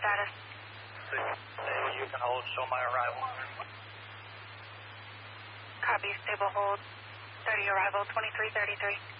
status? You can hold, show my arrival. Copy, stable hold. Steady arrival, 2333.